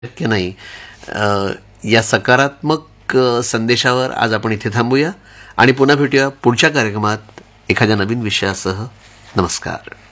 शक्य नाही. या सकारात्मक संदेशावर आज आपण इथे थांबूया आणि पुन्हा भेटूया पुढच्या कार्यक्रमात एखाद्या नवीन विषयासह. नमस्कार.